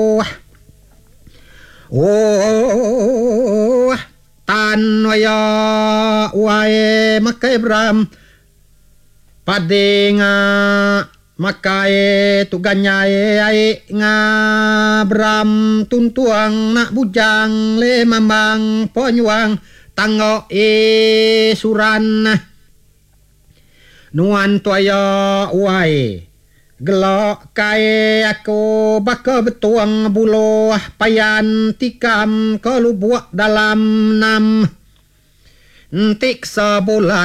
tan waya wae makai bram padinga makai tuganyae ai nga bram tuntuang nak bujang le mamang ponyuang tango suran nuan toya wae gelok kae aku baka betuang buloh payan tikam kelubuak dalam 6 entik sebulan